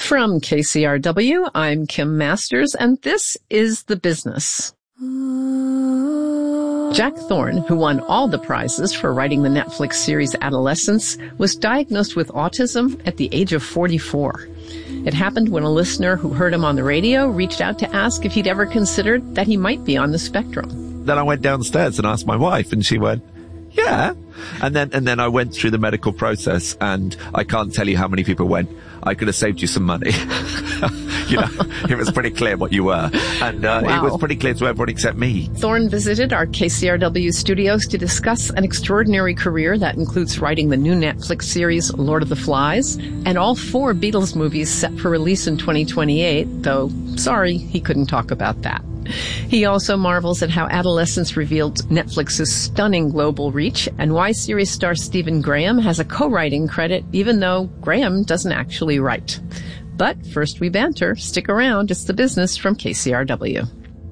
From KCRW, I'm Kim Masters, and this is The Business. Jack Thorne, who won all the prizes for writing the Netflix series Adolescence, was diagnosed with autism at the age of 44. It happened when a listener who heard him on the radio reached out to ask if he'd ever considered that he might be on the spectrum. Then I went downstairs and asked my wife, and she went, yeah. And then I went through the medical process, and I can't tell you how many people went, I could have saved you some money. It was pretty clear what you were. And It was pretty clear to everyone except me. Thorne visited our KCRW studios to discuss an extraordinary career that includes writing the new Netflix series Lord of the Flies and all 4 Beatles movies set for release in 2028, though, sorry, he couldn't talk about that. He also marvels at how Adolescence revealed Netflix's stunning global reach and why series star Stephen Graham has a co-writing credit, even though Graham doesn't actually write. But first we banter. Stick around. It's The Business from KCRW.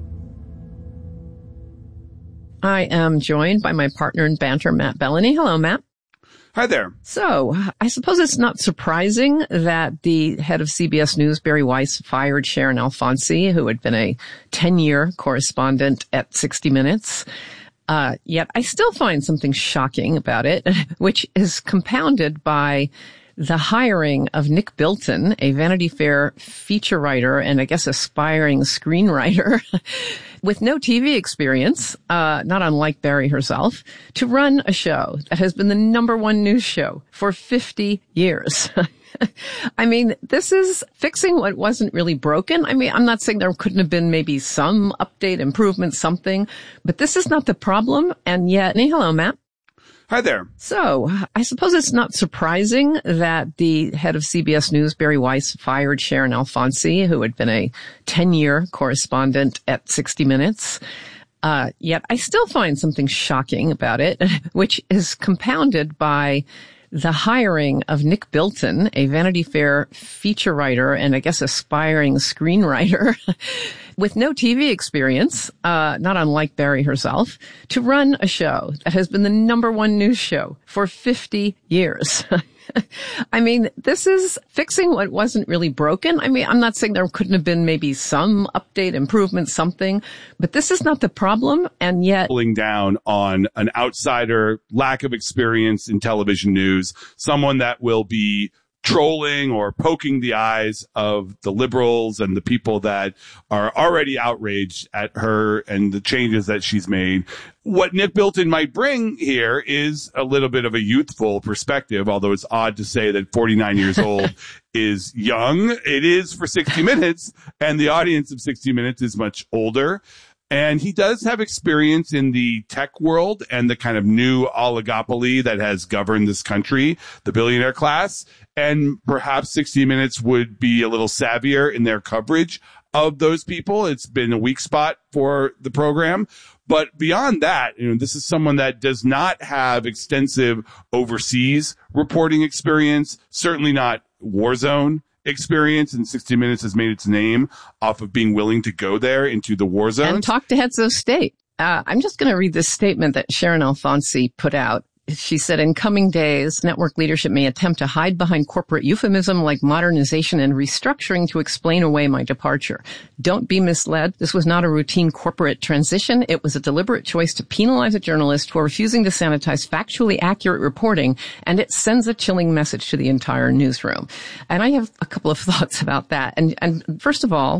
I am joined by my partner in banter, Matt Bellany. Hello, Matt. Hi there. So, I suppose it's not surprising that the head of CBS News, Barry Weiss, fired Sharon Alfonsi, who had been a 10-year correspondent at 60 Minutes. Yet I still find something shocking about it, which is compounded by the hiring of Nick Bilton, a Vanity Fair feature writer and I guess aspiring screenwriter with no TV experience, not unlike Barry herself, to run a show that has been the #1 news show for 50 years. I mean, this is fixing what wasn't really broken. I mean, I'm not saying there couldn't have been maybe some update, improvement, something, but this is not the problem. And yet, hello, Matt. Hi there. So, I suppose it's not surprising that the head of CBS News, Barry Weiss, fired Sharon Alfonsi, who had been a 10-year correspondent at 60 Minutes. Yet I still find something shocking about it, which is compounded by the hiring of Nick Bilton, a Vanity Fair feature writer and I guess aspiring screenwriter with no TV experience, not unlike Barry herself, to run a show that has been the #1 news show for 50 years. I mean, this is fixing what wasn't really broken. I mean, I'm not saying there couldn't have been maybe some update, improvement, something, but this is not the problem. And yet pulling down on an outsider, lack of experience in television news, someone that will be trolling or poking the eyes of the liberals and the people that are already outraged at her and the changes that she's made. What Nick Bilton might bring here is a little bit of a youthful perspective, although it's odd to say that 49 years old is young. It is for 60 Minutes, and the audience of 60 Minutes is much older. And he does have experience in the tech world and the kind of new oligopoly that has governed this country, the billionaire class. And perhaps 60 Minutes would be a little savvier in their coverage of those people. It's been a weak spot for the program. But beyond that, this is someone that does not have extensive overseas reporting experience, certainly not war zone experience, and 60 Minutes has made its name off of being willing to go there into the war zone. And talk to heads of state. I'm just going to read this statement that Sharon Alfonsi put out. She said, in coming days, network leadership may attempt to hide behind corporate euphemism like modernization and restructuring to explain away my departure. Don't be misled. This was not a routine corporate transition. It was a deliberate choice to penalize a journalist for refusing to sanitize factually accurate reporting, and it sends a chilling message to the entire newsroom. And I have a couple of thoughts about that. And first of all,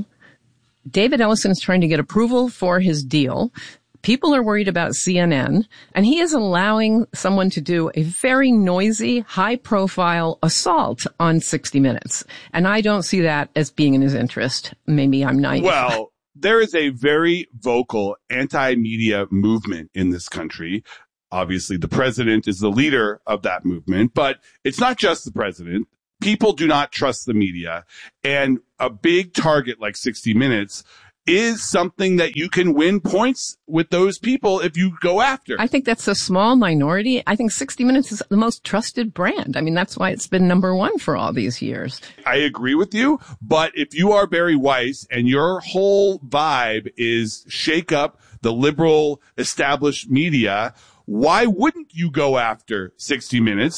David Ellison is trying to get approval for his deal. People are worried about CNN, and he is allowing someone to do a very noisy, high-profile assault on 60 Minutes. And I don't see that as being in his interest. Maybe I'm naive. Well, there is a very vocal anti-media movement in this country. Obviously, the president is the leader of that movement, but it's not just the president. People do not trust the media. And a big target like 60 Minutes is something that you can win points with those people if you go after. I think that's a small minority. I think 60 Minutes is the most trusted brand. I mean, that's why it's been #1 for all these years. I agree with you. But if you are Barry Weiss and your whole vibe is shake up the liberal established media, why wouldn't you go after 60 Minutes if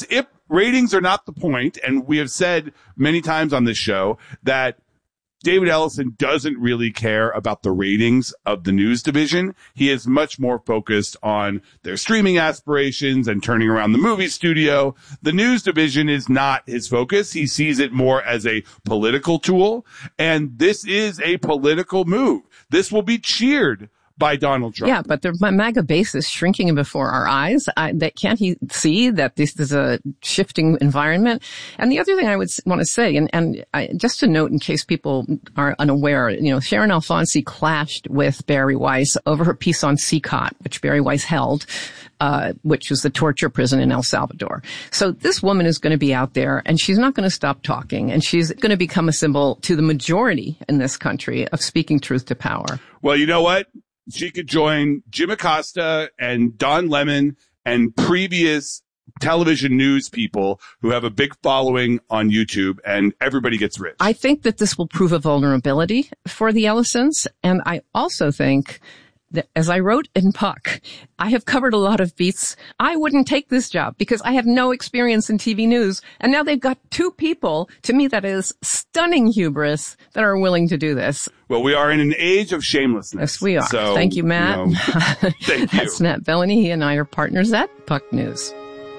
ratings are not the point. And we have said many times on this show that David Ellison doesn't really care about the ratings of the news division. He is much more focused on their streaming aspirations and turning around the movie studio. The news division is not his focus. He sees it more as a political tool. And this is a political move. This will be cheered by Donald Trump. Yeah, but the MAGA base is shrinking before our eyes. Can't he see that this is a shifting environment? And the other thing I would want to say, and just to note in case people are unaware, Sharon Alfonsi clashed with Bari Weiss over her piece on CCOT, which Bari Weiss held, which was the torture prison in El Salvador. So this woman is going to be out there, and she's not going to stop talking, and she's going to become a symbol to the majority in this country of speaking truth to power. Well, you know what? She could join Jim Acosta and Don Lemon and previous television news people who have a big following on YouTube, and everybody gets rich. I think that this will prove a vulnerability for the Ellisons. And I also think that, as I wrote in Puck, I have covered a lot of beats. I wouldn't take this job because I have no experience in TV news. And now they've got two people, to me, that is stunning hubris, that are willing to do this. Well, we are in an age of shamelessness. Yes, we are. So, thank you, Matt. Thank you. That's Matt Bellany. He and I are partners at Puck News.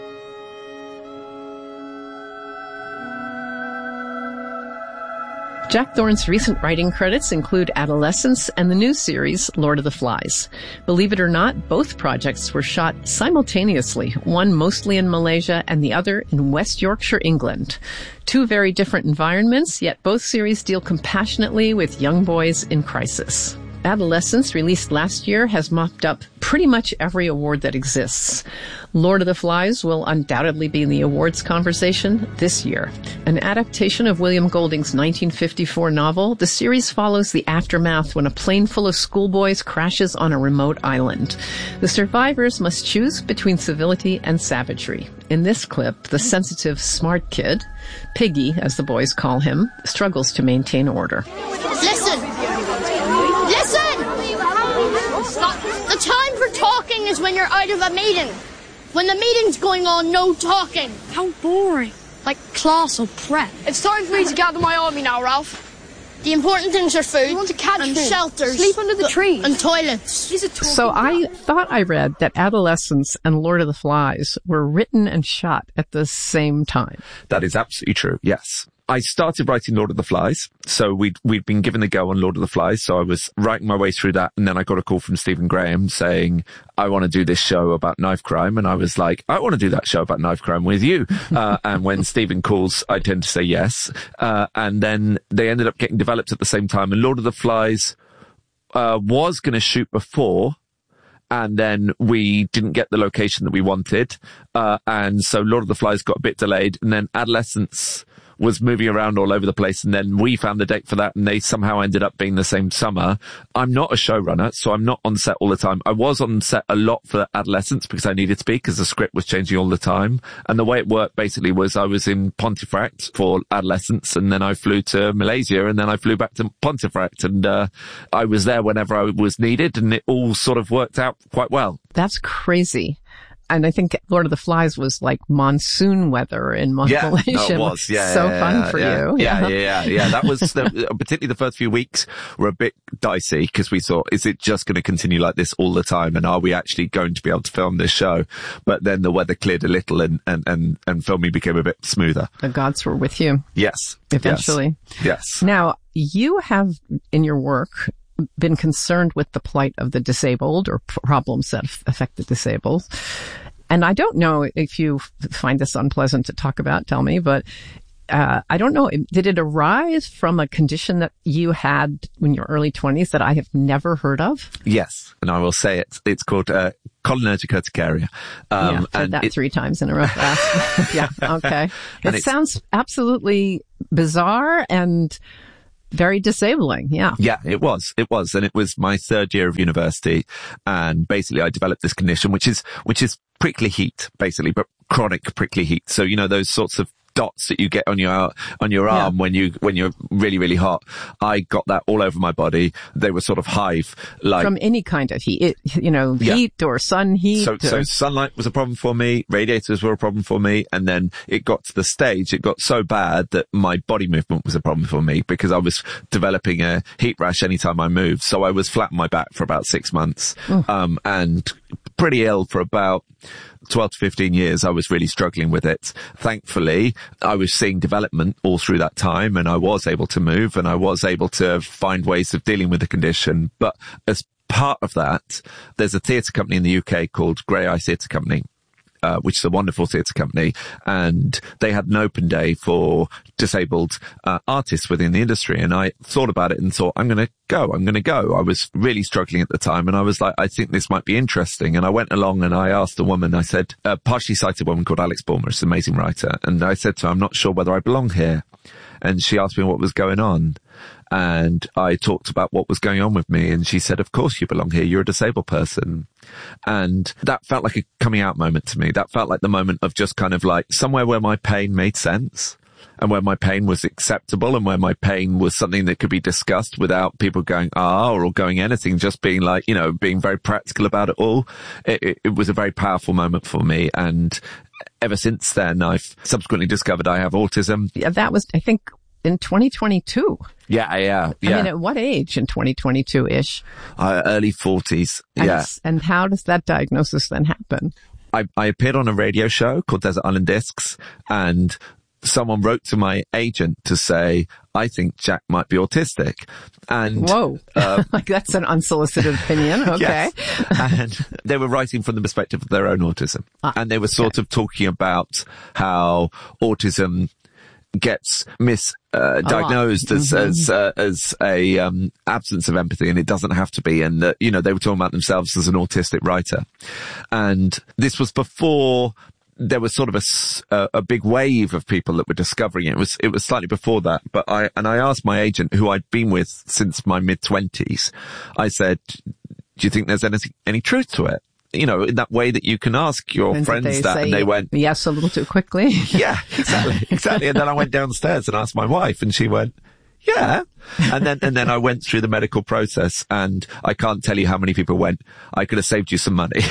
Jack Thorne's recent writing credits include Adolescence and the new series Lord of the Flies. Believe it or not, both projects were shot simultaneously, one mostly in Malaysia and the other in West Yorkshire, England. Two very different environments, yet both series deal compassionately with young boys in crisis. Adolescence, released last year, has mopped up pretty much every award that exists. Lord of the Flies will undoubtedly be in the awards conversation this year. An adaptation of William Golding's 1954 novel, the series follows the aftermath when a plane full of schoolboys crashes on a remote island. The survivors must choose between civility and savagery. In this clip, the sensitive, smart kid, Piggy, as the boys call him, struggles to maintain order. Listen! The time for talking is when you're out of a meeting. When the meeting's going on, no talking. How boring. Like class or prep. It's time for me to gather my army now, Ralph. The important things are food, I want to catch and food. shelters, sleep under the trees, and toilets. So I thought I read that Adolescence and Lord of the Flies were written and shot at the same time. That is absolutely true, yes. I started writing Lord of the Flies, so we'd been given a go on Lord of the Flies, so I was writing my way through that, and then I got a call from Stephen Graham saying, I want to do this show about knife crime, and I was like, I want to do that show about knife crime with you. And when Stephen calls, I tend to say yes. And then they ended up getting developed at the same time, and Lord of the Flies was going to shoot before, and then we didn't get the location that we wanted, and so Lord of the Flies got a bit delayed, and then Adolescence was moving around all over the place, and then we found the date for that, and they somehow ended up being the same summer. I'm not a showrunner, so I'm not on set all the time. I was on set a lot for Adolescence because I needed to be, because the script was changing all the time. And the way it worked basically was I was in Pontefract for Adolescence, and then I flew to Malaysia, and then I flew back to Pontefract, and I was there whenever I was needed, and it all sort of worked out quite well. That's crazy. And I think Lord of the Flies was like monsoon weather in Malaysia. No, it was. Yeah, so fun for you. Yeah. That was particularly the first few weeks were a bit dicey because we thought, is it just going to continue like this all the time? And are we actually going to be able to film this show? But then the weather cleared a little, and filming became a bit smoother. The gods were with you. Yes. Eventually. Yes. Now, you have in your work been concerned with the plight of the disabled, or problems that affect the disabled. And I don't know if you find this unpleasant to talk about, tell me, but I don't know, did it arise from a condition that you had in your early 20s that I have never heard of? Yes, and I will say it. It's called cholinergic urticaria. I've heard that 3 times in a row. Yeah, okay. It sounds absolutely bizarre and very disabling. Yeah. Yeah, it was. And it was my 3rd year of university. And basically I developed this condition, which is prickly heat, basically, but chronic prickly heat. So, those sorts of dots that you get on your arm when you're really, really hot. I got that all over my body. They were sort of hive like from any kind of heat, heat or sun heat. So sunlight was a problem for me. Radiators were a problem for me. And then it got to the stage, it got so bad that my body movement was a problem for me because I was developing a heat rash anytime I moved. So I was flat on my back for about 6 months, and pretty ill for about 12 to 15 years. I was really struggling with it. Thankfully, I was seeing development all through that time, and I was able to move, and I was able to find ways of dealing with the condition. But as part of that, there's a theatre company in the UK called Grey Eye Theatre Company, which is a wonderful theatre company, and they had an open day for disabled artists within the industry. And I thought about it and thought, I'm going to go. I was really struggling at the time, and I was like, I think this might be interesting. And I went along and I asked a woman, I said, a partially sighted woman called Alex Bulmer, she's an amazing writer. And I said to her, I'm not sure whether I belong here. And she asked me what was going on. And I talked about what was going on with me. And she said, of course you belong here. You're a disabled person. And that felt like a coming out moment to me. That felt like the moment of just kind of like somewhere where my pain made sense and where my pain was acceptable and where my pain was something that could be discussed without people going, or going anything, just being like, being very practical about it all. It was a very powerful moment for me. And ever since then, I've subsequently discovered I have autism. Yeah, that was, I think, in 2022. Yeah. I mean, at what age in 2022-ish? Early 40s. Yeah. And how does that diagnosis then happen? I appeared on a radio show called Desert Island Discs, and someone wrote to my agent to say, I think Jack might be autistic. And whoa, like that's an unsolicited opinion. Okay. Yes. And they were writing from the perspective of their own autism. And they were sort of talking about how autism gets misdiagnosed as a absence of empathy, and it doesn't have to be. And that, they were talking about themselves as an autistic writer. And this was before there was sort of a big wave of people that were discovering it. It was slightly before that, but I asked my agent, who I'd been with since my mid-20s, I said, do you think there's any truth to it? In that way that you can ask your friends that, and they went, yes, a little too quickly. Yeah, exactly. And then I went downstairs and asked my wife, and she went, yeah. And then I went through the medical process, and I can't tell you how many people went, I could have saved you some money.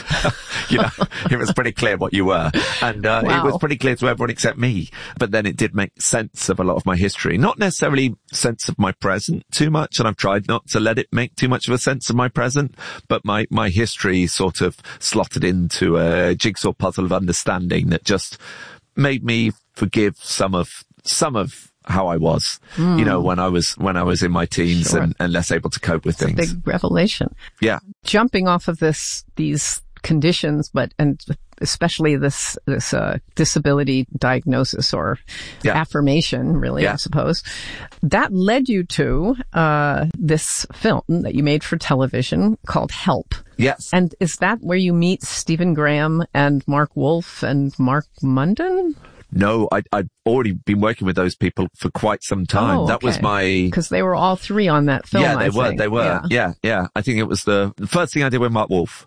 It was pretty clear what you were. And, It was pretty clear to everyone except me. But then it did make sense of a lot of my history. Not necessarily sense of my present too much. And I've tried not to let it make too much of a sense of my present, but my history sort of slotted into a jigsaw puzzle of understanding that just made me forgive some of how I was, when I was in my teens. Sure. and less able to cope with things. A big revelation. Yeah. Jumping off of these conditions, and especially this disability diagnosis or affirmation, really, I suppose, that led you to this film that you made for television called Help. Yes. And is that where you meet Stephen Graham and Mark Wolf and Mark Munden? No, I'd already been working with those people for quite some time. Oh, okay. That was because they were all three on that film. Yeah, they were. Yeah. I think it was the first thing I did with Mark Wolf.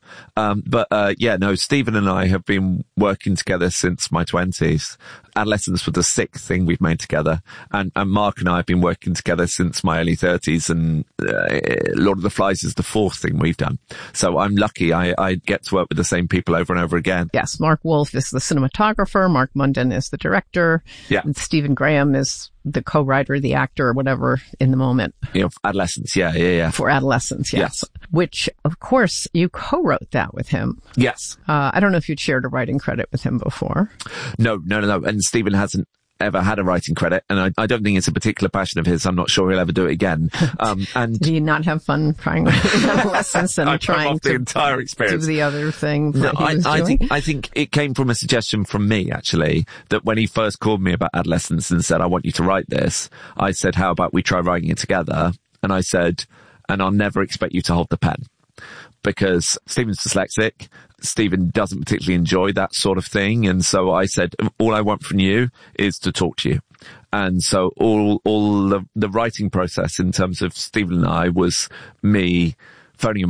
Stephen and I have been working together since my 20s. Adolescence was the sixth thing we've made together. And Mark and I have been working together since my early 30s, and Lord of the Flies is the fourth thing we've done. So I'm lucky I get to work with the same people over and over again. Yes, Mark Wolf is the cinematographer, Mark Munden is the director. Yeah. And Stephen Graham is the co-writer, the actor, or whatever in the moment. Adolescence. Yeah. For Adolescence, yes. Which, of course, you co-wrote that with him. Yes. I don't know if you'd shared a writing credit with him before. No. And Stephen hasn't ever had a writing credit, and I don't think it's a particular passion of his. I'm not sure he'll ever do it again. And did he not have fun trying Adolescence and trying the entire experience, do the other thing? No, I think it came from a suggestion from me, actually, that when he first called me about Adolescence and said, I want you to write this, I said, how about we try writing it together? And I said, and I'll never expect you to hold the pen. Because Stephen's dyslexic, Stephen doesn't particularly enjoy that sort of thing. And so I said, all I want from you is to talk to you. And so all the writing process in terms of Stephen and I was me phoning him up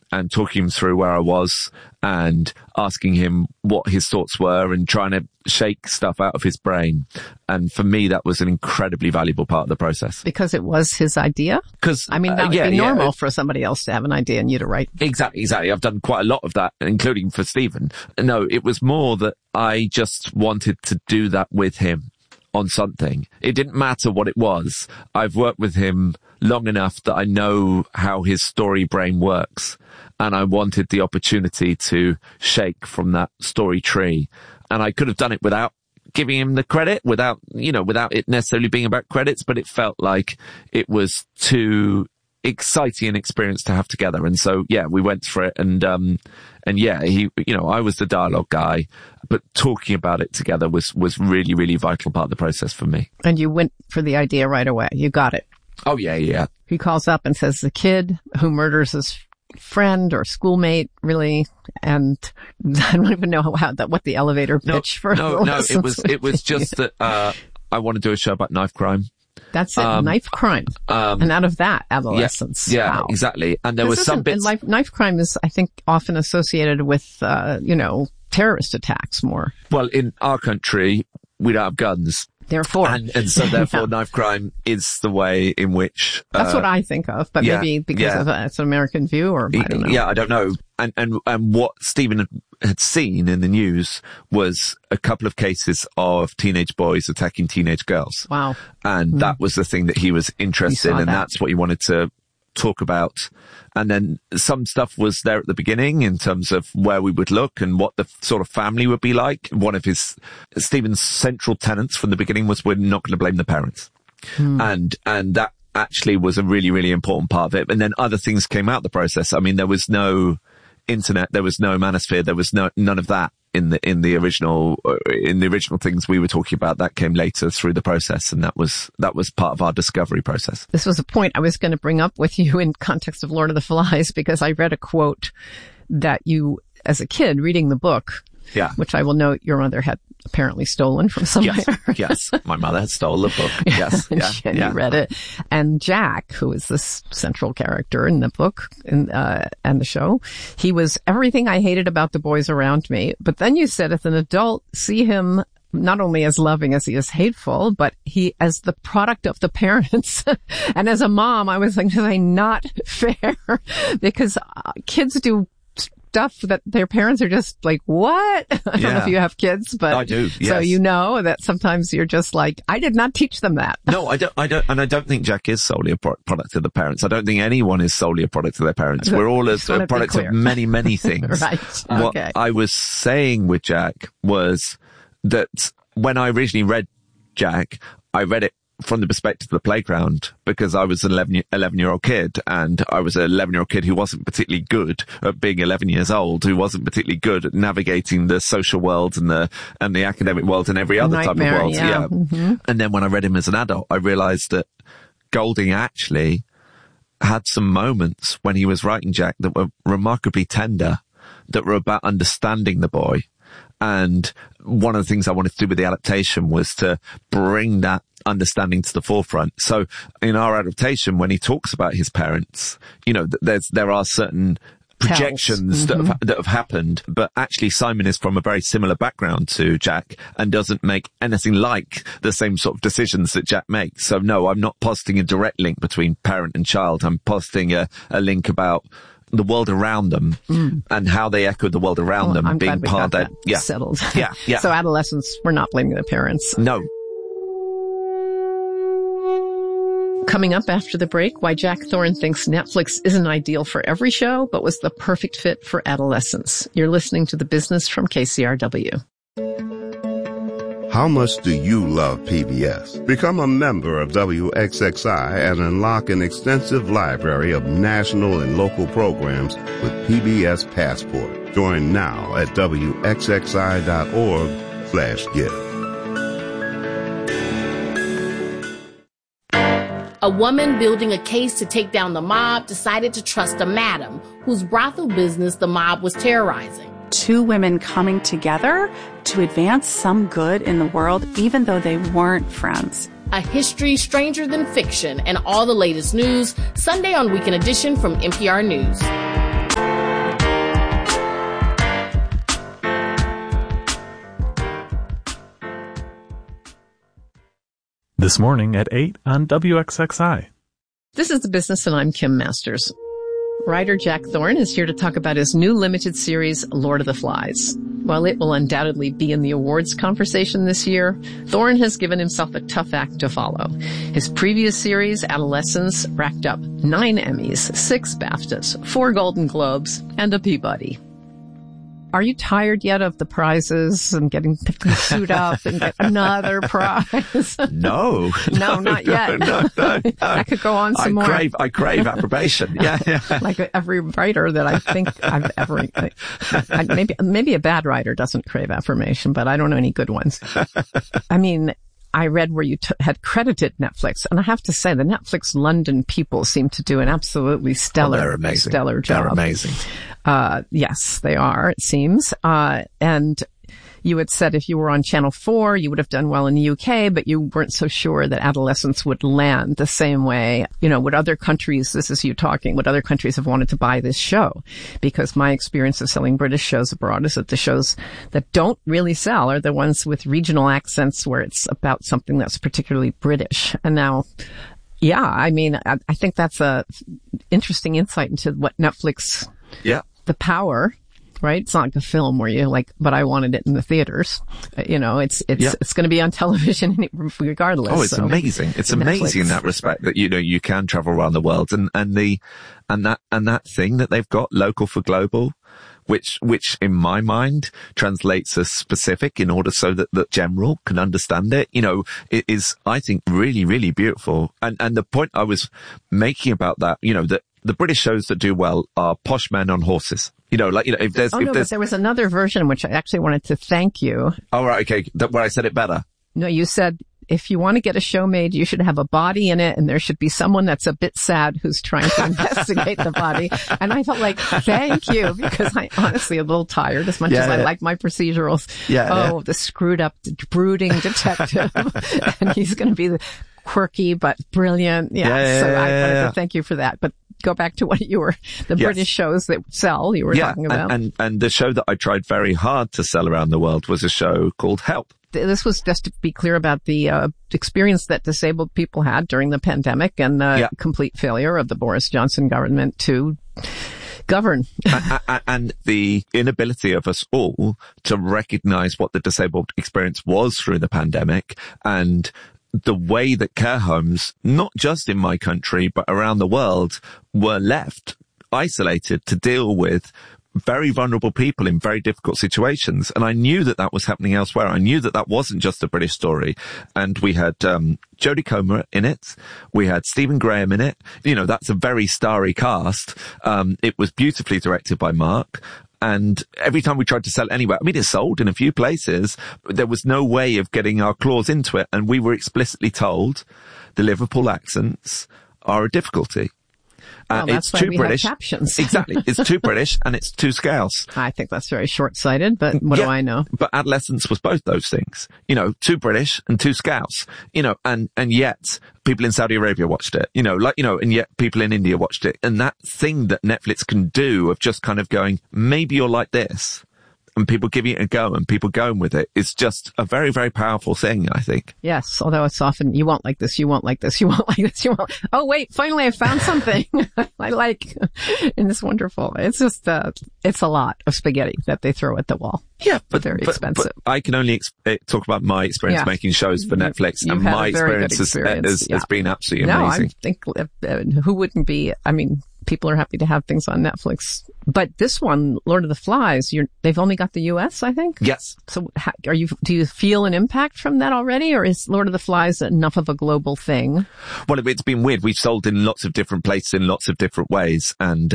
and talking him through where I was and asking him what his thoughts were and trying to shake stuff out of his brain. And for me, that was an incredibly valuable part of the process. Because it was his idea? Because I mean, that would be normal for somebody else to have an idea and you to write. Exactly. I've done quite a lot of that, including for Stephen. No, it was more that I just wanted to do that with him on something. It didn't matter what it was. I've worked with him long enough that I know how his story brain works. And I wanted the opportunity to shake from that story tree. And I could have done it without giving him the credit, without it necessarily being about credits, but it felt like it was too exciting an experience to have together. And so, yeah, we went for it. And yeah, I was the dialogue guy, but talking about it together was really, really vital part of the process for me. And you went for the idea right away. You got it. Oh, yeah. He calls up and says the kid who murders his friend or schoolmate, really, and I don't even know what the elevator pitch for. No, it was just that I want to do a show about knife crime. That's it, knife crime, and out of that, adolescence. Yeah, wow. Exactly. And there was some bits. Knife crime is, I think, often associated with terrorist attacks more. Well, in our country, we don't have guns. Therefore. And so therefore knife crime is the way in which... That's what I think of, but maybe because of it's an American view, or I don't know. Yeah, I don't know. And what Stephen had seen in the news was a couple of cases of teenage boys attacking teenage girls. Wow. And that was the thing that he was interested in, and that's what he wanted to talk about. And then some stuff was there at the beginning in terms of where we would look and what the sort of family would be like. One of Stephen's central tenets from the beginning was we're not going to blame the parents. And that actually was a really, really important part of it. And then other things came out the process. I mean, there was no internet, there was no manosphere, there was none of that in the original things we were talking about. That came later through the process, and that was part of our discovery process. This was a point I was going to bring up with you in context of Lord of the Flies, because I read a quote that you, as a kid reading the book, which I will note your mother had apparently stolen from somewhere. Yes, my mother had stolen the book. Yes, you read it. And Jack, who is this central character in the book and the show, he was everything I hated about the boys around me. But then you said, as an adult, see him not only as loving as he is hateful, but he as the product of the parents. And as a mom, I was like, this is not fair, because kids do stuff that their parents are just like, what? I don't know if you have kids, but I do. Yes. So you know that sometimes you're just like, I did not teach them that. No, I don't, and I don't think Jack is solely a product of the parents. I don't think anyone is solely a product of their parents. We're all a product of many, many things. Right. What I was saying with Jack was that when I originally read Jack, I read it from the perspective of the playground, because I was an 11-year-old kid, and I was an 11-year-old kid who wasn't particularly good at being 11 years old, who wasn't particularly good at navigating the social world and the academic world and every other type of world. Yeah. Mm-hmm. And then when I read him as an adult, I realized that Golding actually had some moments when he was writing Jack that were remarkably tender, that were about understanding the boy. And one of the things I wanted to do with the adaptation was to bring that understanding to the forefront. So in our adaptation, when he talks about his parents, there are certain projections that have happened, but actually Simon is from a very similar background to Jack and doesn't make anything like the same sort of decisions that Jack makes. So no, I'm not positing a direct link between parent and child. I'm positing a link about the world around them and how they echo the world around them. I'm being part of that. Settled. Yeah. So adolescents, we're not blaming the parents. No. Coming up after the break, why Jack Thorne thinks Netflix isn't ideal for every show, but was the perfect fit for adolescents. You're listening to The Business from KCRW. How much do you love PBS? Become a member of WXXI and unlock an extensive library of national and local programs with PBS Passport. Join now at WXXI.org/give. A woman building a case to take down the mob decided to trust a madam whose brothel business the mob was terrorizing. Two women coming together to advance some good in the world, even though they weren't friends. A history stranger than fiction, and all the latest news, Sunday on Weekend Edition from NPR News. This morning at 8 on WXXI. This is The Business, and I'm Kim Masters. Writer Jack Thorne is here to talk about his new limited series, Lord of the Flies. While it will undoubtedly be in the awards conversation this year, Thorne has given himself a tough act to follow. His previous series, Adolescence, racked up 9 Emmys, 6 BAFTAs, 4 Golden Globes, and a Peabody. Are you tired yet of the prizes and getting to suit up and get another prize? No. No, not yet. No. I could go on some more. I crave approbation. Yeah. Like every writer that I think I've ever, maybe a bad writer doesn't crave affirmation, but I don't know any good ones. I mean, I read where you had credited Netflix, and I have to say the Netflix London people seem to do an absolutely stellar job. They're amazing. Yes, they are, it seems. And you had said if you were on Channel 4, you would have done well in the UK, but you weren't so sure that Adolescence would land the same way. You know, would other countries, this is you talking, would other countries have wanted to buy this show? Because my experience of selling British shows abroad is that the shows that don't really sell are the ones with regional accents where it's about something that's particularly British. And now, yeah, I mean, I think that's a interesting insight into what Netflix, the power. Right? It's not like a film where you're like, but I wanted it in the theaters. You know, it's going to be on television regardless. Oh, it's amazing. It's amazing in that respect that, you know, you can travel around the world and that thing that they've got, local for global, which in my mind translates as specific in order so that the general can understand it. You know, it is, I think, really, really beautiful. And the point I was making about that, you know, that the British shows that do well are posh men on horses. You know, like, you know, if there's... but there was another version which I actually wanted to thank you. Oh, right, okay. Where I said it better. No, you said, if you want to get a show made, you should have a body in it, and there should be someone that's a bit sad who's trying to investigate the body. And I felt like, thank you, because I honestly a little tired as much as I like my procedurals. The screwed up, brooding detective. And he's going to be the quirky but brilliant. So I wanted to thank you for that. But go back to what you were, British shows that sell, you were talking about. And the show that I tried very hard to sell around the world was a show called Help. This was just to be clear about the experience that disabled people had during the pandemic and the complete failure of the Boris Johnson government to govern. And the inability of us all to recognize what the disabled experience was through the pandemic, and the way that care homes, not just in my country, but around the world, were left isolated to deal with very vulnerable people in very difficult situations. And I knew that that was happening elsewhere. I knew that that wasn't just a British story. And we had Jodie Comer in it. We had Stephen Graham in it. You know, that's a very starry cast. It was beautifully directed by Mark. And every time we tried to sell it anywhere, I mean, it sold in a few places, but there was no way of getting our claws into it. And we were explicitly told the Liverpool accents are a difficulty. Well, it's too British. Have captions. Exactly. It's too British and it's too Scouse. I think that's very short-sighted, but what do I know? But Adolescence was both those things. You know, too British and too Scouse. You know, and yet people in Saudi Arabia watched it. You know, like, you know, and yet people in India watched it. And that thing that Netflix can do of just kind of going, maybe you're like this, and people giving it a go and people going with it, is just a very, very powerful thing, I think. Yes, although it's often, you won't like this, you won't like this, you won't like this, you won't. Oh, wait, finally I found something I like. And it's wonderful. It's just, it's a lot of spaghetti that they throw at the wall. Yeah, but very expensive. But I can only talk about my experience making shows for Netflix, and my experience has been absolutely amazing. I think who wouldn't be? I mean, people are happy to have things on Netflix, but this one, Lord of the Flies, they've only got the U.S., I think. Yes. So, do you feel an impact from that already, or is Lord of the Flies enough of a global thing? Well, it's been weird. We've sold in lots of different places in lots of different ways, and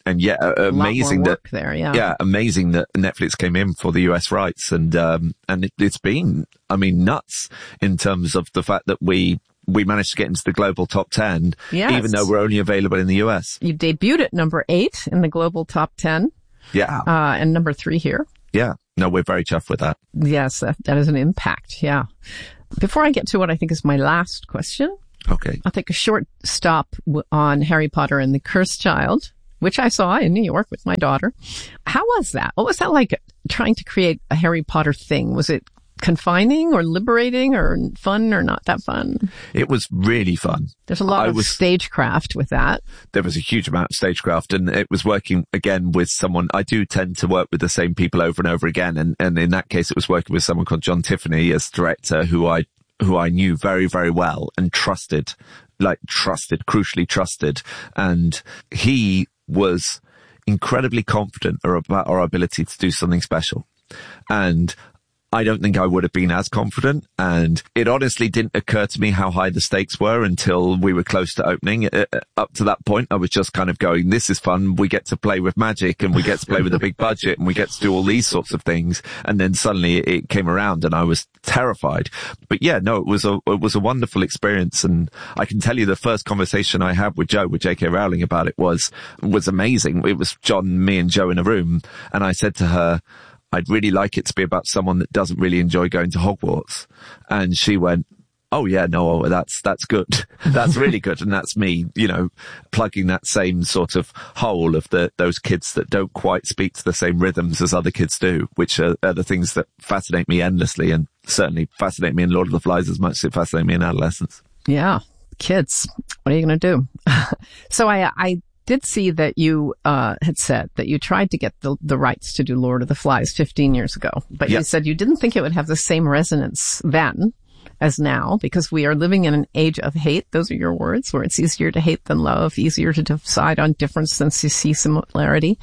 amazing amazing that Netflix came in for the US rights, and it's been, I mean, nuts in terms of the fact that we managed to get into the global top 10, even though we're only available in the US. You debuted at number 8 in the global top 10. Yeah. And number 3 here. Yeah. No, we're very chuffed with that. Yes, that is an impact. Yeah. Before I get to what I think is my last question. Okay. I'll take a short stop on Harry Potter and the Cursed Child, which I saw in New York with my daughter. How was that? What was that like, trying to create a Harry Potter thing? Was it confining or liberating or fun or not that fun? It was really fun. There's a lot of stagecraft with that. There was a huge amount of stagecraft, and it was working again with someone. I do tend to work with the same people over and over again. And in that case, it was working with someone called John Tiffany as director, who I knew very, very well and crucially trusted. And he was incredibly confident about our ability to do something special. And I don't think I would have been as confident, and it honestly didn't occur to me how high the stakes were until we were close to opening. Up to that point, I was just kind of going, this is fun. We get to play with magic, and we get to play with a big budget, and we get to do all these sorts of things. And then suddenly it came around and I was terrified. But yeah, no, it was a wonderful experience. And I can tell you the first conversation I had with J.K. Rowling about it was amazing. It was John, me and Joe in a room, and I said to her, I'd really like it to be about someone that doesn't really enjoy going to Hogwarts. And she went, oh yeah, no, that's good. That's really good. And that's me, plugging that same sort of hole of those kids that don't quite speak to the same rhythms as other kids do, which are the things that fascinate me endlessly, and certainly fascinate me in Lord of the Flies as much as it fascinated me in adolescence. Yeah. Kids. What are you going to do? So I did see that you had said that you tried to get the rights to do Lord of the Flies 15 years ago, but You said you didn't think it would have the same resonance then as now, because we are living in an age of hate. Those are your words, where it's easier to hate than love, easier to decide on difference than to see similarity.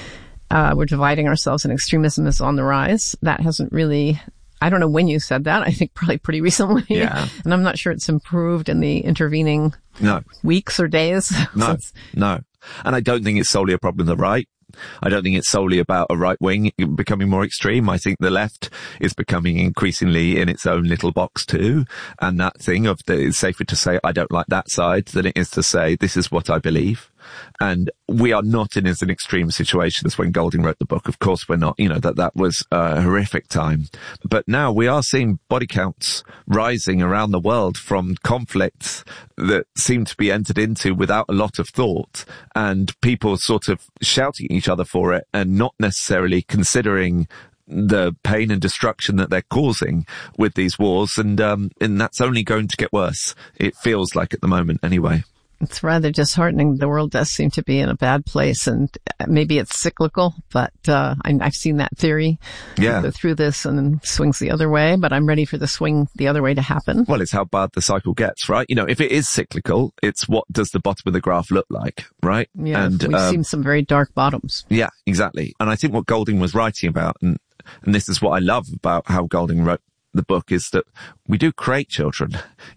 We're dividing ourselves, and extremism is on the rise. That hasn't really... I don't know when you said that. I think probably pretty recently. Yeah. And I'm not sure it's improved in the intervening weeks or days. No. And I don't think it's solely a problem of the right. I don't think it's solely about a right wing becoming more extreme. I think the left is becoming increasingly in its own little box too. And that thing of it's safer to say, I don't like that side than it is to say, this is what I believe. And we are not in as an extreme situation as when Golding wrote the book. Of course we're not, that was a horrific time. But now we are seeing body counts rising around the world from conflicts that seem to be entered into without a lot of thought, and people sort of shouting at each other for it and not necessarily considering the pain and destruction that they're causing with these wars. And that's only going to get worse. It feels like at the moment anyway. It's rather disheartening. The world does seem to be in a bad place, and maybe it's cyclical, but I've seen that theory go through this and then swings the other way, but I'm ready for the swing the other way to happen. Well, it's how bad the cycle gets, right? If it is cyclical, it's what does the bottom of the graph look like, right? Yeah, and we've seen some very dark bottoms. Yeah, exactly. And I think what Golding was writing about, and this is what I love about how Golding wrote the book, is that we do create children.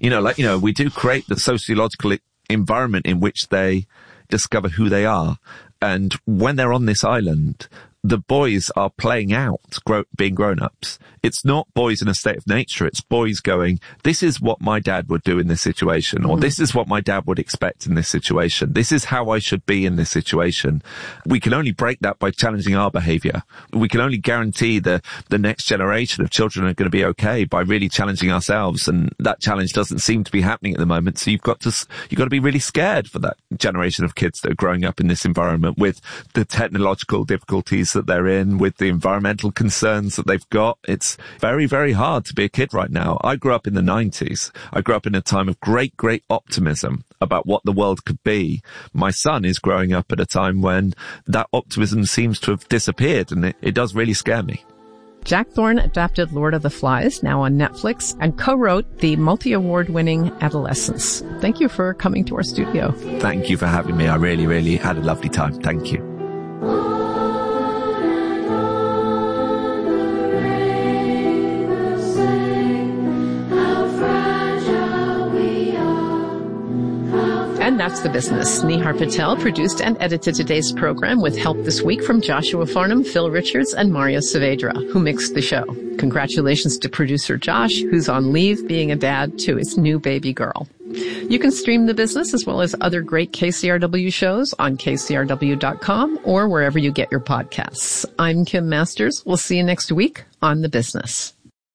We do create the sociological environment in which they discover who they are. And when they're on this island, the boys are playing out being grown-ups. It's not boys in a state of nature. It's boys going, this is what my dad would do in this situation, or this is what my dad would expect in this situation. This is how I should be in this situation. We can only break that by challenging our behavior. We can only guarantee the next generation of children are going to be okay by really challenging ourselves. And that challenge doesn't seem to be happening at the moment. So you've got to be really scared for that generation of kids that are growing up in this environment with the technological difficulties that they're in, with the environmental concerns that they've got. It's very, very hard to be a kid right now. I grew up in the 90s. I grew up in a time of great, great optimism about what the world could be. My son is growing up at a time when that optimism seems to have disappeared, and it does really scare me. Jack Thorne adapted Lord of the Flies, now on Netflix, and co-wrote the multi-award-winning Adolescence. Thank you for coming to our studio. Thank you for having me. I really, really had a lovely time. Thank you. And that's The Business. Nihar Patel produced and edited today's program with help this week from Joshua Farnham, Phil Richards, and Mario Saavedra, who mixed the show. Congratulations to producer Josh, who's on leave being a dad to his new baby girl. You can stream The Business as well as other great KCRW shows on kcrw.com or wherever you get your podcasts. I'm Kim Masters. We'll see you next week on The Business.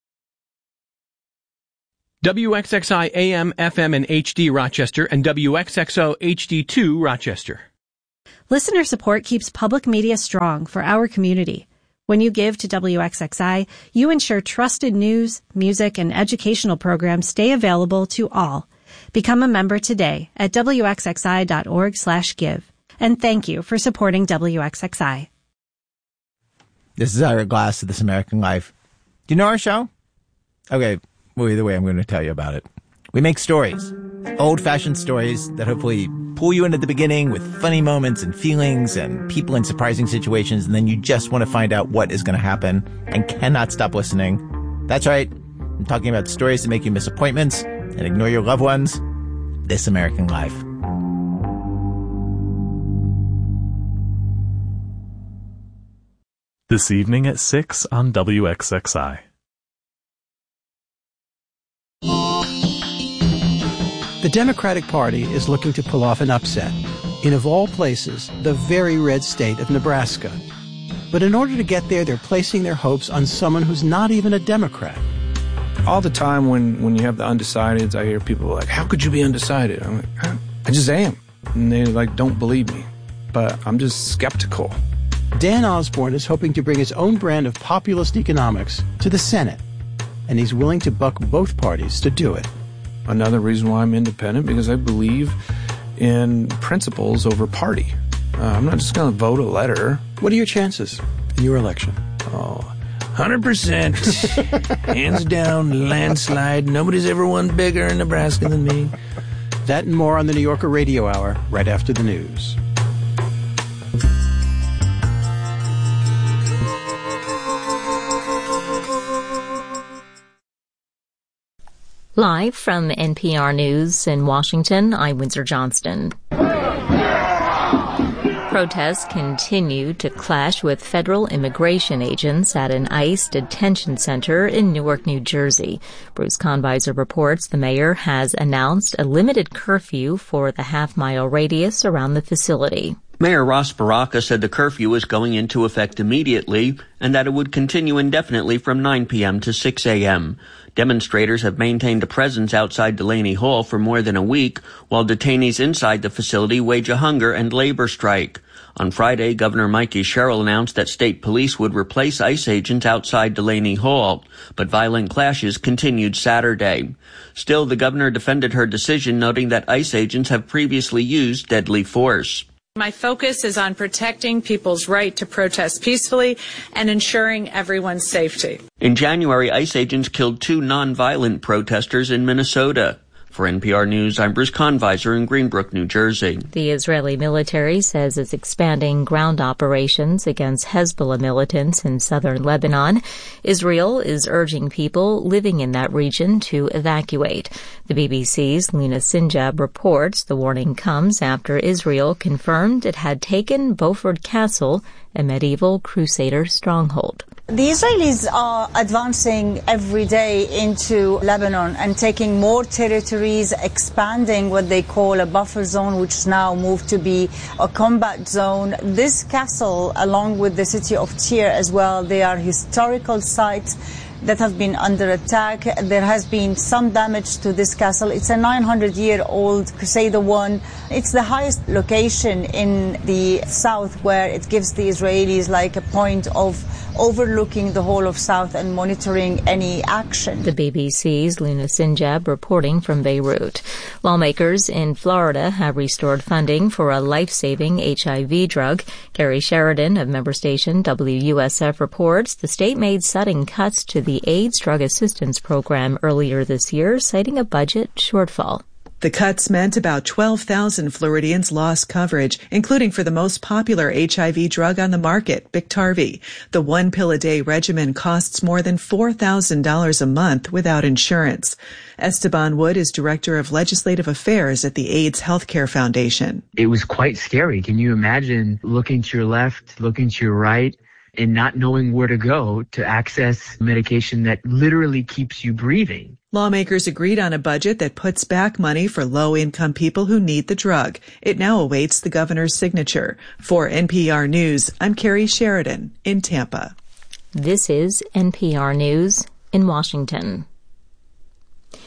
WXXI AM, FM, and HD Rochester, and WXXO HD2 Rochester. Listener support keeps public media strong for our community. When you give to WXXI, you ensure trusted news, music, and educational programs stay available to all. Become a member today at wxxi.org/give. And thank you for supporting WXXI. This is Ira Glass of This American Life. Do you know our show? Okay, well, either way, I'm going to tell you about it. We make stories, old-fashioned stories that hopefully pull you into the beginning with funny moments and feelings and people in surprising situations, and then you just want to find out what is going to happen and cannot stop listening. That's right. I'm talking about stories that make you miss appointments and ignore your loved ones. This American Life. This evening at 6 on WXXI. The Democratic Party is looking to pull off an upset in, of all places, the very red state of Nebraska. But in order to get there, they're placing their hopes on someone who's not even a Democrat. All the time when you have the undecideds, I hear people like, how could you be undecided? I'm like, I just am. And they don't believe me. But I'm just skeptical. Dan Osborne is hoping to bring his own brand of populist economics to the Senate. And he's willing to buck both parties to do it. Another reason why I'm independent, because I believe in principles over party. I'm not just going to vote a letter. What are your chances in your election? 100%. Hands down, landslide. Nobody's ever won bigger in Nebraska than me. That and more on the New Yorker Radio Hour right after the news. Live from NPR News in Washington, I'm Windsor Johnston. Protests continue to clash with federal immigration agents at an ICE detention center in Newark, New Jersey. Bruce Conviser reports the mayor has announced a limited curfew for the half-mile radius around the facility. Mayor Ross Baraka said the curfew is going into effect immediately and that it would continue indefinitely from 9 p.m. to 6 a.m. Demonstrators have maintained a presence outside Delaney Hall for more than a week, while detainees inside the facility wage a hunger and labor strike. On Friday, Governor Mikey Sherrill announced that state police would replace ICE agents outside Delaney Hall, but violent clashes continued Saturday. Still, the governor defended her decision, noting that ICE agents have previously used deadly force. My focus is on protecting people's right to protest peacefully and ensuring everyone's safety. In January, ICE agents killed 2 nonviolent protesters in Minnesota. For NPR News, I'm Bruce Conviser in Greenbrook, New Jersey. The Israeli military says it's expanding ground operations against Hezbollah militants in southern Lebanon. Israel is urging people living in that region to evacuate. The BBC's Lina Sinjab reports the warning comes after Israel confirmed it had taken Beaufort Castle, a medieval crusader stronghold. The Israelis are advancing every day into Lebanon and taking more territories, expanding what they call a buffer zone, which is now moved to be a combat zone. This castle, along with the city of Tyre as well, they are historical sites that have been under attack. There has been some damage to this castle. It's a 900-year-old Crusader one. It's the highest location in the south, where it gives the Israelis like a point of overlooking the whole of south and monitoring any action. The BBC's Lina Sinjab reporting from Beirut. Lawmakers in Florida have restored funding for a life-saving HIV drug. Carrie Sheridan of member station WUSF reports the state made sudden cuts to the AIDS drug assistance program earlier this year, citing a budget shortfall. The cuts meant about 12,000 Floridians lost coverage, including for the most popular HIV drug on the market, Biktarvy. The 1-pill-a-day regimen costs more than $4,000 a month without insurance. Esteban Wood is Director of Legislative Affairs at the AIDS Healthcare Foundation. It was quite scary. Can you imagine looking to your left, looking to your right, and not knowing where to go to access medication that literally keeps you breathing? Lawmakers agreed on a budget that puts back money for low-income people who need the drug. It now awaits the governor's signature. For NPR News, I'm Carrie Sheridan in Tampa. This is NPR News in Washington.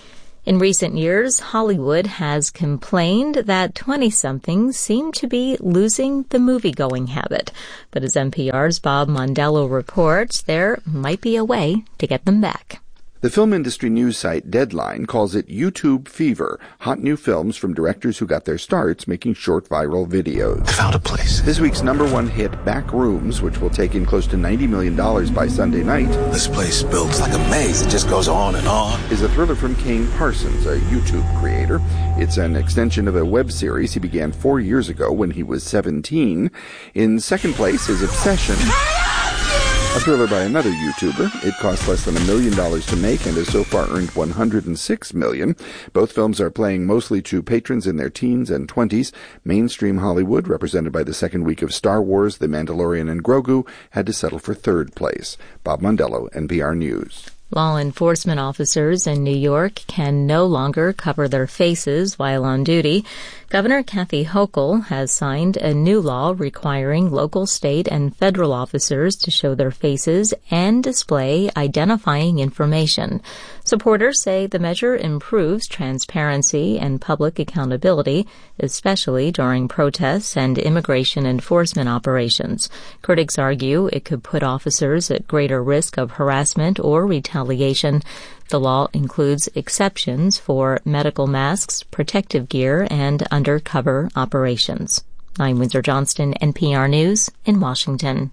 In recent years, Hollywood has complained that 20-somethings seem to be losing the movie-going habit. But as NPR's Bob Mondello reports, there might be a way to get them back. The film industry news site Deadline calls it YouTube fever, hot new films from directors who got their starts making short viral videos. I found a place. This week's #1 hit, Backrooms, which will take in close to $90 million by Sunday night. This place builds like a maze. It just goes on and on. Is a thriller from Kane Parsons, a YouTube creator. It's an extension of a web series he began 4 years ago when he was 17. In second place is Obsession, a thriller by another YouTuber. It cost less than $1 million to make and has so far earned $106 million. Both films are playing mostly to patrons in their teens and 20s. Mainstream Hollywood, represented by the second week of Star Wars, The Mandalorian, and Grogu, had to settle for third place. Bob Mondello, NPR News. Law enforcement officers in New York can no longer cover their faces while on duty. Governor Kathy Hochul has signed a new law requiring local, state, and federal officers to show their faces and display identifying information. Supporters say the measure improves transparency and public accountability, especially during protests and immigration enforcement operations. Critics argue it could put officers at greater risk of harassment or retaliation. The law includes exceptions for medical masks, protective gear, and undercover operations. I'm Windsor Johnston, NPR News in Washington.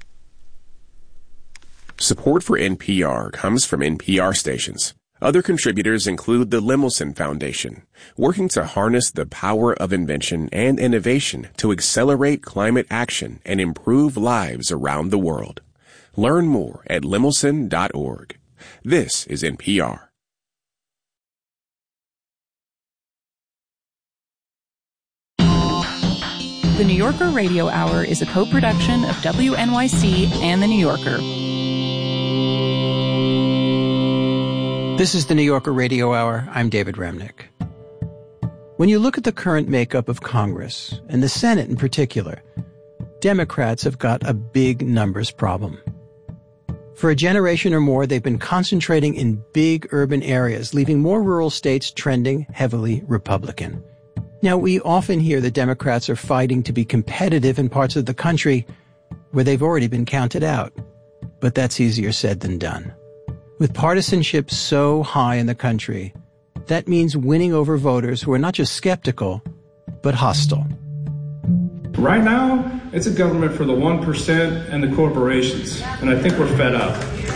Support for NPR comes from NPR stations. Other contributors include the Lemelson Foundation, working to harness the power of invention and innovation to accelerate climate action and improve lives around the world. Learn more at lemelson.org. This is NPR. The New Yorker Radio Hour is a co-production of WNYC and The New Yorker. This is the New Yorker Radio Hour. I'm David Remnick. When you look at the current makeup of Congress, and the Senate in particular, Democrats have got a big numbers problem. For a generation or more, they've been concentrating in big urban areas, leaving more rural states trending heavily Republican. Now, we often hear that Democrats are fighting to be competitive in parts of the country where they've already been counted out. But that's easier said than done. With partisanship so high in the country, that means winning over voters who are not just skeptical, but hostile. Right now, it's a government for the 1% and the corporations, and I think we're fed up.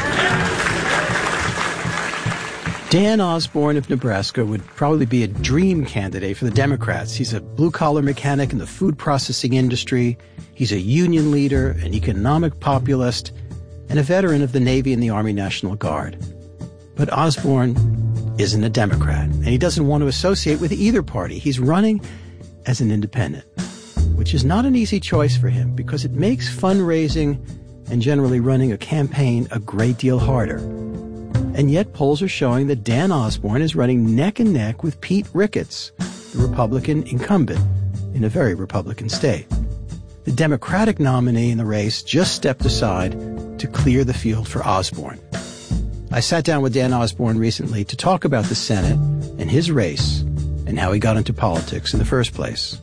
Dan Osborne of Nebraska would probably be a dream candidate for the Democrats. He's a blue-collar mechanic in the food processing industry. He's a union leader, an economic populist, and a veteran of the Navy and the Army National Guard. But Osborne isn't a Democrat, and he doesn't want to associate with either party. He's running as an independent, which is not an easy choice for him because it makes fundraising and generally running a campaign a great deal harder. And yet polls are showing that Dan Osborne is running neck and neck with Pete Ricketts, the Republican incumbent in a very Republican state. The Democratic nominee in the race just stepped aside to clear the field for Osborne. I sat down with Dan Osborne recently to talk about the Senate and his race and how he got into politics in the first place.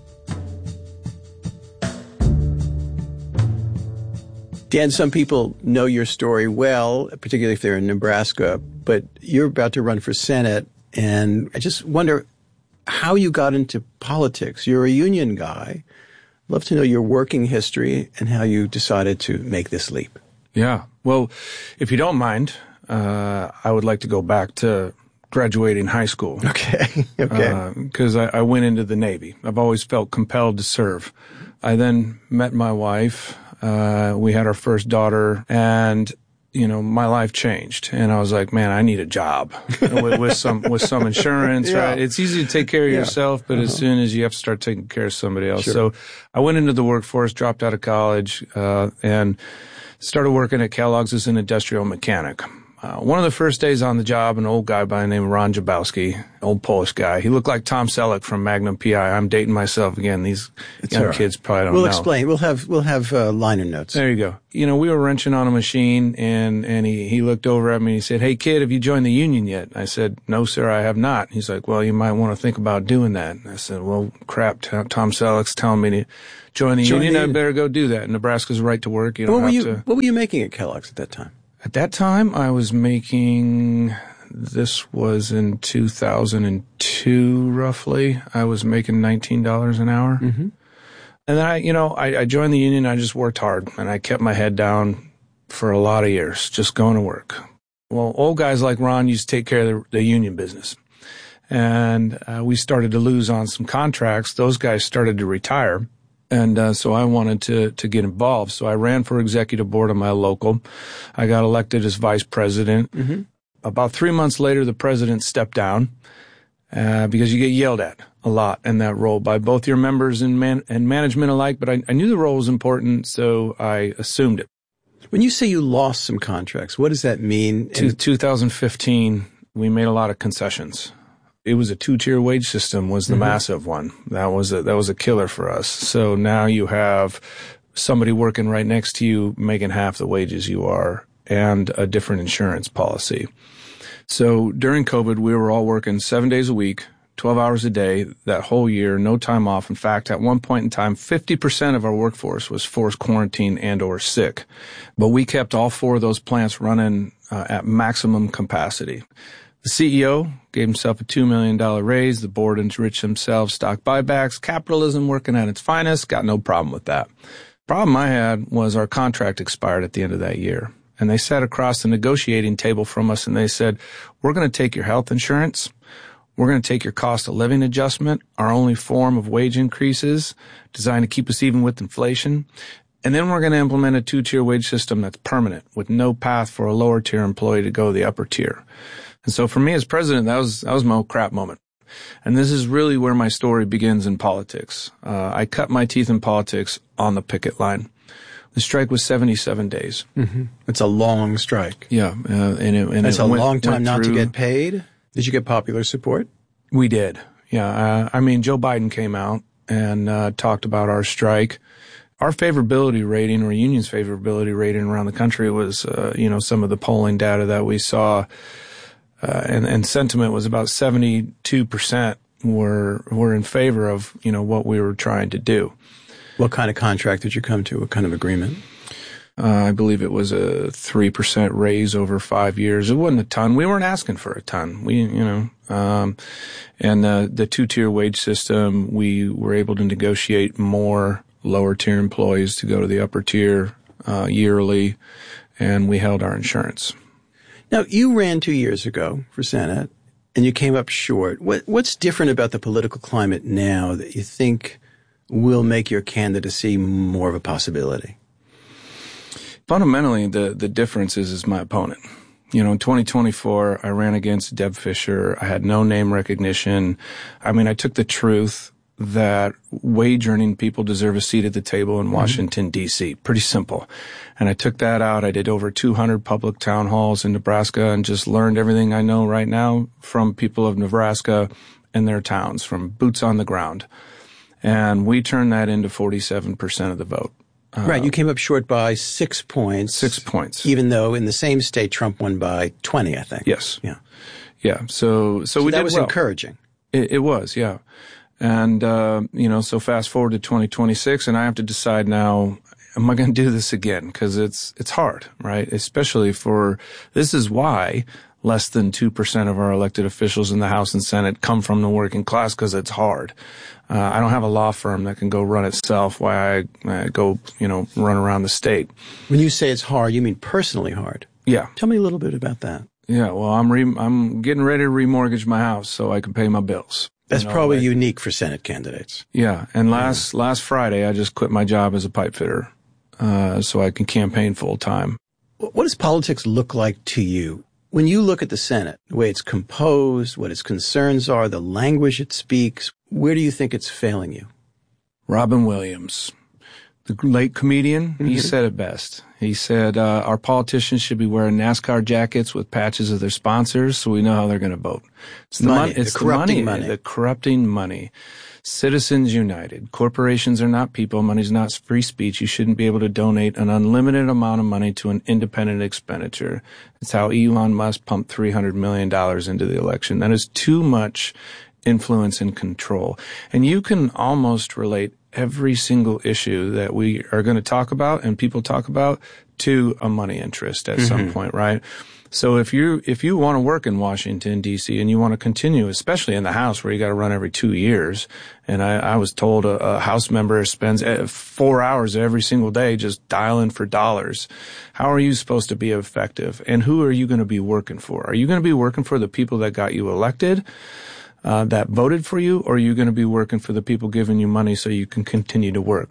Dan, some people know your story well, particularly if they're in Nebraska, but you're about to run for Senate, and I just wonder how you got into politics. You're a union guy. I'd love to know your working history and how you decided to make this leap. Yeah. Well, if you don't mind, I would like to go back to graduating high school. Okay. Okay. Because I went into the Navy. I've always felt compelled to serve. I then met my wife. We had our first daughter, and my life changed. And I was like, man, I need a job with some insurance, yeah. Right? It's easy to take care of yourself, but as soon as you have to start taking care of somebody else. Sure. So I went into the workforce, dropped out of college, and started working at Kellogg's as an industrial mechanic. One of the first days on the job, an old guy by the name of Ron Jabowski, old Polish guy. He looked like Tom Selleck from Magnum P.I. I'm dating myself again. These young kids probably don't know. We'll explain. We'll have liner notes. There you go. You know, we were wrenching on a machine, and he looked over at me and he said, "Hey, kid, have you joined the union yet?" I said, "No, sir, I have not." He's like, "Well, you might want to think about doing that." And I said, "Well, crap, Tom Selleck's telling me to join the union. I better go do that. Nebraska's right to work. You don't have to." What were you making at Kellogg's at that time? At that time, I was making, this was in 2002, roughly. I was making $19 an hour. Mm-hmm. And then I joined the union. I just worked hard, and I kept my head down for a lot of years, just going to work. Well, old guys like Ron used to take care of the union business. And we started to lose on some contracts. Those guys started to retire. And so I wanted to get involved. So I ran for executive board of my local. I got elected as vice president. Mm-hmm. About 3 months later, the president stepped down because you get yelled at a lot in that role by both your members and management alike. But I knew the role was important, so I assumed it. When you say you lost some contracts, what does that mean? 2015, we made a lot of concessions. It was a 2-tier wage system was the massive one. That was a killer for us. So now you have somebody working right next to you making half the wages you are and a different insurance policy. So during COVID, we were all working 7 days a week, 12 hours a day, that whole year, no time off. In fact, at one point in time, 50% of our workforce was forced quarantine and or sick. But we kept all 4 of those plants running at maximum capacity. The CEO gave himself a $2 million raise. The board enriched themselves, stock buybacks, capitalism working at its finest. Got no problem with that. Problem I had was our contract expired at the end of that year. And they sat across the negotiating table from us and they said, "We're going to take your health insurance. We're going to take your cost of living adjustment, our only form of wage increases designed to keep us even with inflation. And then we're going to implement a 2-tier wage system that's permanent with no path for a lower tier employee to go to the upper tier." And so for me as president, that was my old crap moment. And this is really where my story begins in politics. I cut my teeth in politics on the picket line. The strike was 77 days. Mm-hmm. It's a long strike. Yeah. And that's a long time not to get paid. Did you get popular support? We did. Yeah. Joe Biden came out and talked about our strike. Our favorability rating, or union's favorability rating around the country was, some of the polling data that we saw. And sentiment was about 72% were in favor of, what we were trying to do. What kind of contract did you come to? What kind of agreement? I believe it was a 3% raise over 5 years. It wasn't a ton. We weren't asking for a ton. And the 2-tier wage system, we were able to negotiate more lower tier employees to go to the upper tier, yearly, and we held our insurance. Now, you ran 2 years ago for Senate, and you came up short. What's different about the political climate now that you think will make your candidacy more of a possibility? Fundamentally, the difference is my opponent. In 2024, I ran against Deb Fischer. I had no name recognition. I took the truth that wage-earning people deserve a seat at the table in Washington, D.C. Pretty simple. And I took that out. I did over 200 public town halls in Nebraska and just learned everything I know right now from people of Nebraska and their towns, from boots on the ground. And we turned that into 47% of the vote. Right. You came up short by 6 points. 6 points. Even though in the same state, Trump won by 20, I think. Yes. Yeah. Yeah. So we did that was well. Encouraging. It was, yeah. And, so fast forward to 2026 and I have to decide now, am I going to do this again? Because it's hard, right? Especially this is why less than 2% of our elected officials in the House and Senate come from the working class, because it's hard. I don't have a law firm that can go run itself while I go, run around the state. When you say it's hard, you mean personally hard? Yeah. Tell me a little bit about that. Yeah. Well, I'm getting ready to remortgage my house so I can pay my bills. That's probably unique for Senate candidates. Yeah. And last Friday, I just quit my job as a pipe fitter, so I can campaign full time. What does politics look like to you? When you look at the Senate, the way it's composed, what its concerns are, the language it speaks, where do you think it's failing you? Robin Williams. the late comedian, he said it best. He said, our politicians should be wearing NASCAR jackets with patches of their sponsors so we know how they're going to vote. It's the money. It's the corrupting money. The corrupting money. Citizens United. Corporations are not people. Money's not free speech. You shouldn't be able to donate an unlimited amount of money to an independent expenditure. It's how Elon Musk pumped $300 million into the election. That is too much influence and control. And you can almost relate every single issue that we are going to talk about and people talk about to a money interest at some point, right? So if you want to work in Washington, D.C., and you want to continue, especially in the House where you got to run every 2 years, and I was told a House member spends 4 hours every single day just dialing for dollars. How are you supposed to be effective? And who are you going to be working for? Are you going to be working for the people that got you elected? That voted for you, or are you going to be working for the people giving you money so you can continue to work,